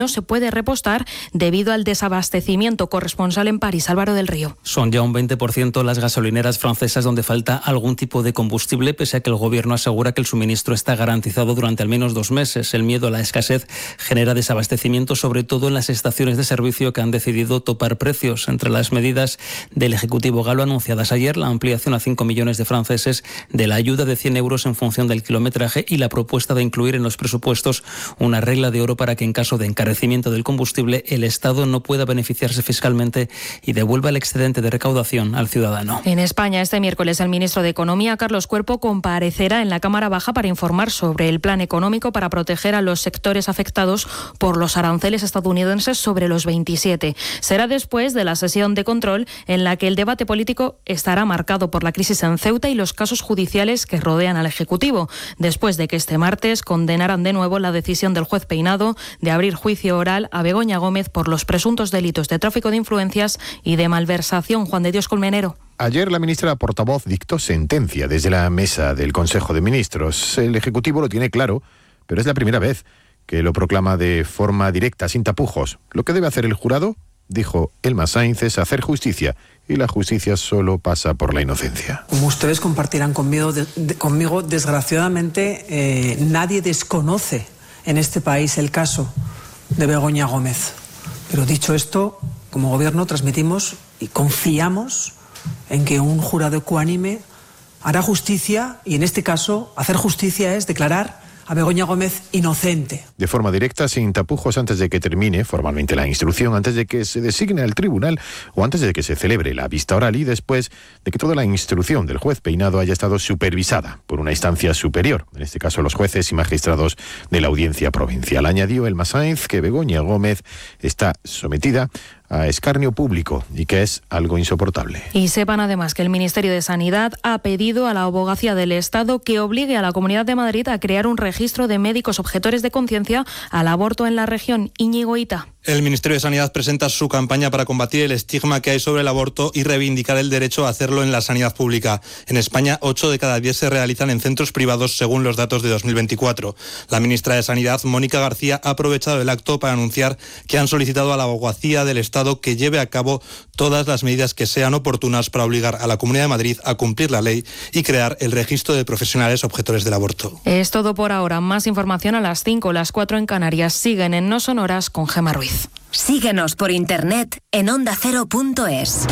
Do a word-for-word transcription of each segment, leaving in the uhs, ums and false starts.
no se puede repostar debido al desabastecimiento. Corresponsal en París, Álvaro del Río. Son ya un veinte por ciento las gasolineras francesas donde falta algún tipo de combustible, pese a que el gobierno asegura que el suministro está garantizado durante al menos dos meses. El miedo a la escasez genera desabastecimiento, sobre todo en las estaciones de servicio que han decidido topar precios. Entre las medidas del Ejecutivo galo anunciadas ayer, la ampliación a cinco millones de franceses de la ayuda de cien euros en función del kilometraje y la propuesta de incluir en los presupuestos una regla de oro para que en caso de encarecimiento del combustible el Estado no pueda beneficiarse fiscalmente y devuelva el excedente de recaudación al ciudadano. En España, este miércoles, el ministro de Economía, Carlos Cuerpo, comparecerá en la Cámara Baja para informar sobre el plan económico para proteger a los sectores afectados por los aranceles estadounidenses sobre los veintisiete. Será después de la sesión de control en la que el debate político estará marcado por la crisis en Ceuta y los casos judiciales que rodean al Ejecutivo, después de que este martes condenaran de nuevo la decisión del juez Peinado de abrir juicio oral a Begoña Gómez por los presuntos delitos de tráfico de influencias y de malversación. Juan de Dios Colmenero. Ayer la ministra portavoz dictó sentencia desde la mesa del Consejo de Ministros. El Ejecutivo lo tiene claro, pero es la primera vez que lo proclama de forma directa, sin tapujos. Lo que debe hacer el jurado, dijo Elma Sainz, es hacer justicia, y la justicia solo pasa por la inocencia. Como ustedes compartirán conmigo, de, de, conmigo desgraciadamente, eh, nadie desconoce en este país el caso de Begoña Gómez. Pero dicho esto, como gobierno transmitimos y confiamos en que un jurado ecuánime hará justicia, y en este caso hacer justicia es declarar a Begoña Gómez inocente. De forma directa, sin tapujos, antes de que termine formalmente la instrucción, antes de que se designe al tribunal o antes de que se celebre la vista oral y después de que toda la instrucción del juez Peinado haya estado supervisada por una instancia superior, en este caso los jueces y magistrados de la Audiencia Provincial. Añadió Elma Sainz que Begoña Gómez está sometida a escarnio público y que es algo insoportable. Y sepan además que el Ministerio de Sanidad ha pedido a la Abogacía del Estado que obligue a la Comunidad de Madrid a crear un registro de médicos objetores de conciencia al aborto en la región. Íñigo Ita. El Ministerio de Sanidad presenta su campaña para combatir el estigma que hay sobre el aborto y reivindicar el derecho a hacerlo en la sanidad pública. En España, ocho de cada diez se realizan en centros privados, según los datos de dos mil veinticuatro. La ministra de Sanidad, Mónica García, ha aprovechado el acto para anunciar que han solicitado a la Abogacía del Estado que lleve a cabo todas las medidas que sean oportunas para obligar a la Comunidad de Madrid a cumplir la ley y crear el registro de profesionales objetores del aborto. Es todo por ahora. Más información a las cinco, las cuatro en Canarias. Siguen en No Sonoras con Gemma Ruiz. Síguenos por internet en onda cero punto es.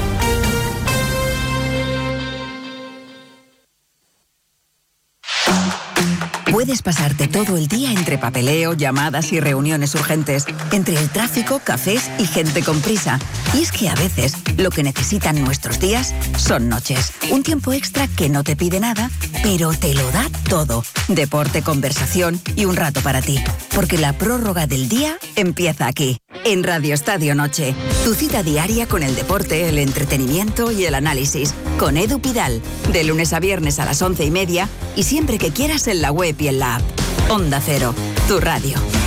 Puedes pasarte todo el día entre papeleo, llamadas y reuniones urgentes, entre el tráfico, cafés y gente con prisa. Y es que a veces lo que necesitan nuestros días son noches. Un tiempo extra que no te pide nada, pero te lo da todo. Deporte, conversación y un rato para ti. Porque la prórroga del día empieza aquí, en Radio Estadio Noche. Tu cita diaria con el deporte, el entretenimiento y el análisis. Con Edu Pidal, de lunes a viernes a las once y media y siempre que quieras en la web y en la app. Onda Cero, tu radio.